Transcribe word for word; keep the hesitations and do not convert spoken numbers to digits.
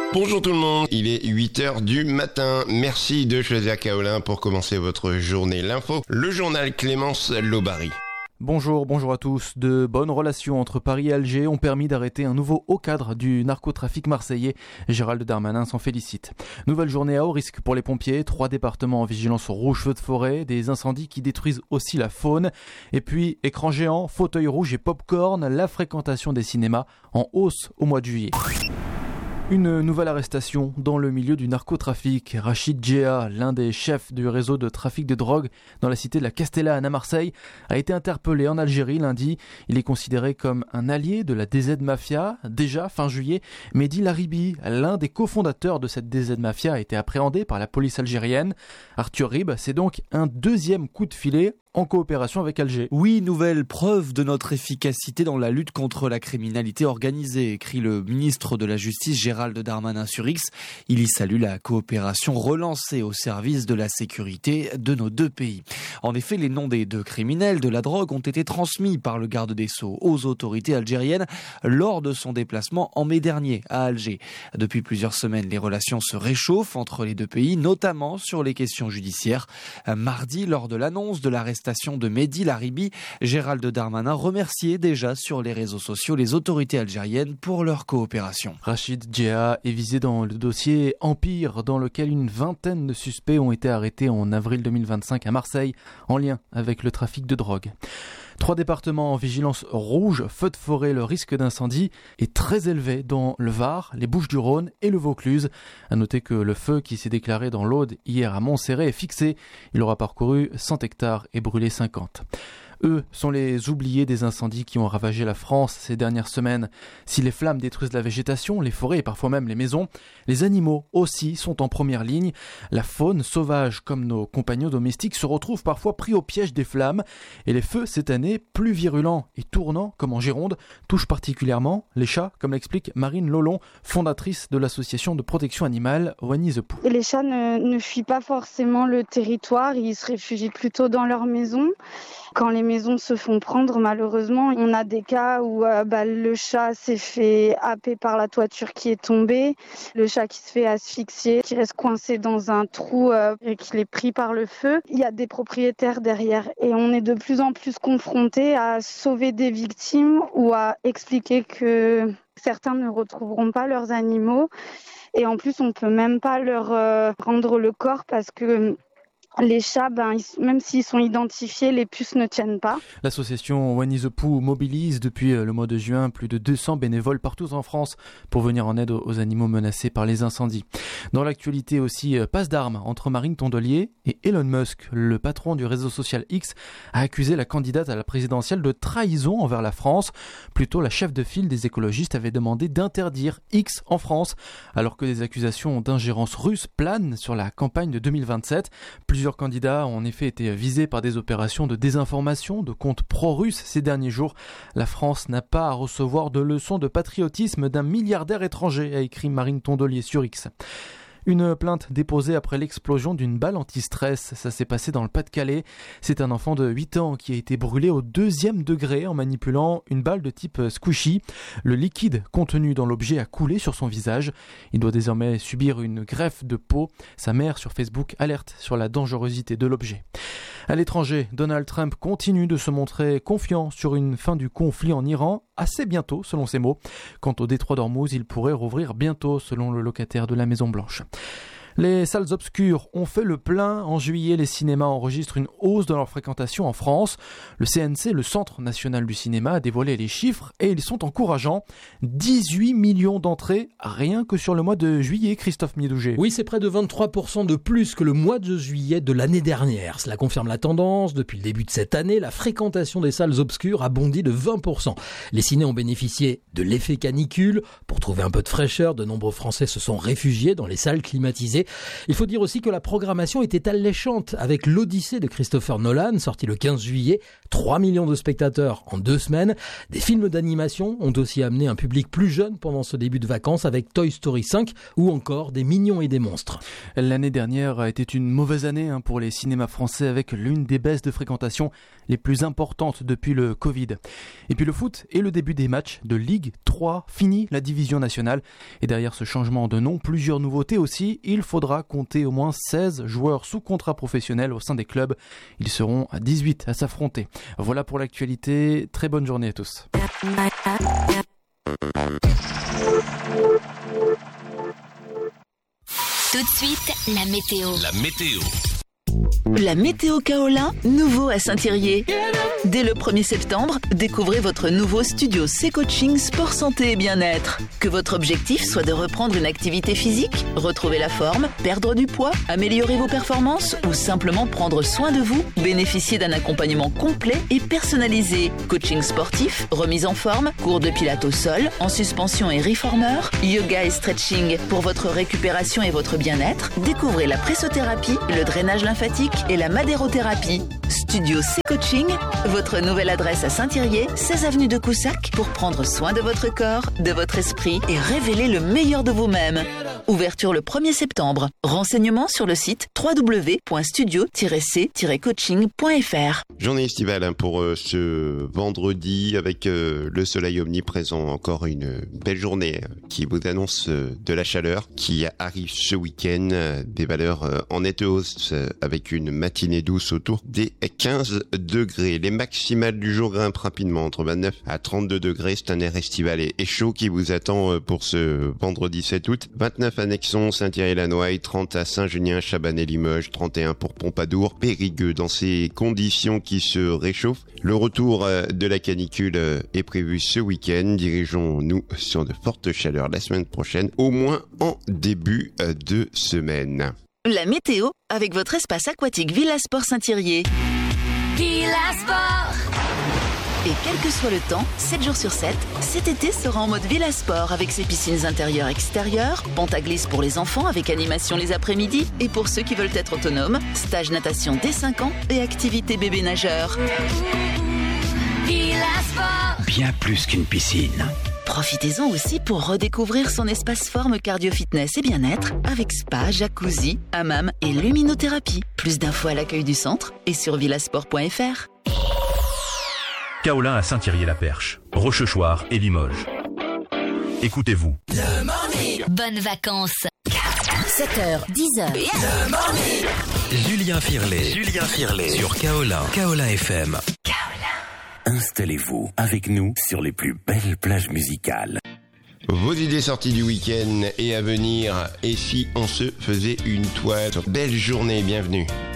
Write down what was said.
Bonjour tout le monde, il est huit heures du matin. Merci de choisir Kaolin pour commencer votre journée. L'info, le journal Clémence Lobary. Bonjour, bonjour à tous. De bonnes relations entre Paris et Alger ont permis d'arrêter un nouveau haut cadre du narcotrafic marseillais. Gérald Darmanin s'en félicite. Nouvelle journée à haut risque pour les pompiers. Trois départements en vigilance rouge feu de forêt. Des incendies qui détruisent aussi la faune. Et puis, écran géant, fauteuil rouge et pop-corn. La fréquentation des cinémas en hausse au mois de juillet. Une nouvelle arrestation dans le milieu du narcotrafic. Rachid Djea, l'un des chefs du réseau de trafic de drogue dans la cité de la Castellane à Marseille, a été interpellé en Algérie lundi. Il est considéré comme un allié de la D Z Mafia. Déjà fin juillet, Mehdi Laribi, l'un des cofondateurs de cette D Z Mafia, a été appréhendé par la police algérienne. Arthur Rib, c'est donc un deuxième coup de filet en coopération avec Alger. Oui, nouvelle preuve de notre efficacité dans la lutte contre la criminalité organisée, écrit le ministre de la Justice Gérald Darmanin sur X. Il y salue la coopération relancée au service de la sécurité de nos deux pays. En effet, les noms des deux criminels de la drogue ont été transmis par le garde des Sceaux aux autorités algériennes lors de son déplacement en mai dernier à Alger. Depuis plusieurs semaines, les relations se réchauffent entre les deux pays, notamment sur les questions judiciaires. Mardi, lors de l'annonce de l'arrestation de Mehdi Laribi, Gérald Darmanin remerciait déjà sur les réseaux sociaux les autorités algériennes pour leur coopération. Rachid Djea est visé dans le dossier Empire, dans lequel une vingtaine de suspects ont été arrêtés en avril deux mille vingt-cinq à Marseille, en lien avec le trafic de drogue. Trois départements en vigilance rouge, feu de forêt, le risque d'incendie est très élevé dans le Var, les Bouches-du-Rhône et le Vaucluse. À noter que le feu qui s'est déclaré dans l'Aude hier à Montserrat est fixé. Il aura parcouru cent hectares et brûlé cinquante. Eux sont les oubliés des incendies qui ont ravagé la France ces dernières semaines. Si les flammes détruisent la végétation, les forêts et parfois même les maisons, les animaux aussi sont en première ligne. La faune sauvage, comme nos compagnons domestiques, se retrouve parfois pris au piège des flammes. Et les feux, cette année, plus virulents et tournants, comme en Gironde, touchent particulièrement les chats, comme l'explique Marine Lolon, fondatrice de l'association de protection animale Wany the Poo. Et les chats ne, ne fuient pas forcément le territoire, ils se réfugient plutôt dans leur maison. Quand les maisons se font prendre, malheureusement, on a des cas où euh, bah, le chat s'est fait happer par la toiture qui est tombée, le chat qui se fait asphyxier, qui reste coincé dans un trou euh, et qui est pris par le feu. Il y a des propriétaires derrière et on est de plus en plus confrontés à sauver des victimes ou à expliquer que certains ne retrouveront pas leurs animaux. Et en plus, on ne peut même pas leur euh, rendre le corps parce que les chats, ben, ils, même s'ils sont identifiés, les puces ne tiennent pas. L'association Wany the Poo mobilise depuis le mois de juin plus de deux cents bénévoles partout en France pour venir en aide aux animaux menacés par les incendies. Dans l'actualité aussi, passe d'armes entre Marine Tondelier et Elon Musk. Le patron du réseau social X a accusé la candidate à la présidentielle de trahison envers la France. Plutôt, la chef de file des écologistes avait demandé d'interdire X en France, alors que des accusations d'ingérence russe planent sur la campagne de deux mille vingt-sept. Plusieurs candidats ont en effet été visés par des opérations de désinformation, de comptes pro-russes ces derniers jours. La France n'a pas à recevoir de leçons de patriotisme d'un milliardaire étranger, a écrit Marine Tondelier sur X. Une plainte déposée après l'explosion d'une balle anti-stress. Ça s'est passé dans le Pas-de-Calais. C'est un enfant de huit ans qui a été brûlé au deuxième degré en manipulant une balle de type squishy. Le liquide contenu dans l'objet a coulé sur son visage. Il doit désormais subir une greffe de peau. Sa mère sur Facebook alerte sur la dangerosité de l'objet. À l'étranger, Donald Trump continue de se montrer confiant sur une fin du conflit en Iran assez bientôt, selon ses mots. Quant au détroit d'Ormuz, il pourrait rouvrir bientôt, selon le locataire de la Maison-Blanche. Les salles obscures ont fait le plein. En juillet, les cinémas enregistrent une hausse de leur fréquentation en France. Le C N C, le Centre National du Cinéma, a dévoilé les chiffres et ils sont encourageants. dix-huit millions d'entrées rien que sur le mois de juillet, Christophe Miedouget. Oui, c'est près de vingt-trois pour cent de plus que le mois de juillet de l'année dernière. Cela confirme la tendance. Depuis le début de cette année, la fréquentation des salles obscures a bondi de vingt pour cent. Les ciné ont bénéficié de l'effet canicule. Pour trouver un peu de fraîcheur, de nombreux Français se sont réfugiés dans les salles climatisées. Il faut dire aussi que la programmation était alléchante avec l'Odyssée de Christopher Nolan, sorti le quinze juillet, trois millions de spectateurs en deux semaines. Des films d'animation ont aussi amené un public plus jeune pendant ce début de vacances avec Toy Story cinq ou encore des Mignons et des monstres. L'année dernière a été une mauvaise année pour les cinémas français avec l'une des baisses de fréquentation les plus importantes depuis le Covid. Et puis le foot et le début des matchs de Ligue trois, fini la division nationale. Et derrière ce changement de nom, plusieurs nouveautés aussi. Il faudra compter au moins seize joueurs sous contrat professionnel au sein des clubs. Ils seront à dix-huit à s'affronter. Voilà pour l'actualité. Très bonne journée à tous. Tout de suite, la météo. La météo. La météo Kaolin, nouveau à Saint-Thirier. Dès le premier septembre, découvrez votre nouveau studio C-Coaching Sport Santé et Bien-être. Que votre objectif soit de reprendre une activité physique, retrouver la forme, perdre du poids, améliorer vos performances ou simplement prendre soin de vous, bénéficiez d'un accompagnement complet et personnalisé. Coaching sportif, remise en forme, cours de pilates au sol, en suspension et reformer, yoga et stretching pour votre récupération et votre bien-être. Découvrez la pressothérapie, le drainage lymphatique et la madérothérapie. Studio C-Coaching, votre nouvelle adresse à Saint-Thirier, seize avenue de Coussac, pour prendre soin de votre corps, de votre esprit et révéler le meilleur de vous-même. Ouverture le premier septembre. Renseignements sur le site w w w point studio tiret c tiret coaching point f r. Journée estivale pour euh, ce vendredi avec euh, le soleil omniprésent. Encore une belle journée euh, qui vous annonce euh, de la chaleur qui arrive ce week-end. Euh, des valeurs euh, en nette hausse euh, avec une matinée douce autour des quinze degrés. Les maximales du jour grimpent rapidement entre vingt-neuf à trente-deux degrés. C'est un air estival et, et chaud qui vous attend euh, pour ce vendredi sept août. vingt-neuf à Nexon, Saint-Thierry-la-Noaille, trente à Saint-Junien, Chabannes-et-Limoges, trente et un pour Pompadour, Périgueux. Dans ces conditions qui se réchauffent, le retour euh, de la canicule euh, est prévu ce week-end. Dirigeons-nous sur de fortes chaleurs la semaine prochaine, au moins en début euh, de semaine. La météo avec votre espace aquatique Villa Sport Saint-Thirier. Villa Sport. Et quel que soit le temps, sept jours sur sept, cet été sera en mode Villa Sport avec ses piscines intérieures extérieures, pente à glisse pour les enfants avec animation les après-midi et pour ceux qui veulent être autonomes, stage natation dès cinq ans et activité bébé nageur. Villa Sport. Bien plus qu'une piscine. Profitez-en aussi pour redécouvrir son espace forme cardio-fitness et bien-être avec spa, jacuzzi, hammam et luminothérapie. Plus d'infos à l'accueil du centre et sur villasport point f r. Kaolin à Saint-Thirier-la-Perche, Rochechouart et Limoges. Écoutez-vous. Le morning. Bonnes vacances. sept heures, dix heures. Le morning. Julien Firlet. Julien Firlet. Sur Kaolin. Kaolin F M. Installez-vous avec nous sur les plus belles plages musicales. Vos idées sorties du week-end et à venir. Et si on se faisait une toile? Belle journée, bienvenue.